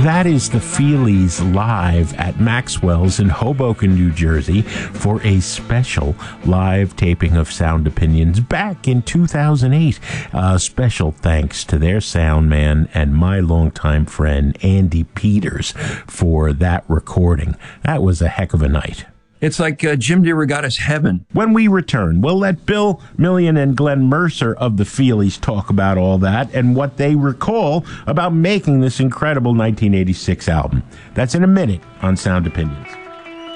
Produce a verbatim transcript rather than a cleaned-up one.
That is the Feelies live at Maxwell's in Hoboken, New Jersey, for a special live taping of Sound Opinions back in two thousand eight. Uh, special thanks to their sound man and my longtime friend Andy Peters for that recording. That was a heck of a night. It's like uh, Jim DeRogatis' heaven. When we return, we'll let Bill Million and Glenn Mercer of the Feelies talk about all that and what they recall about making this incredible nineteen eighty-six album. That's in a minute on Sound Opinions.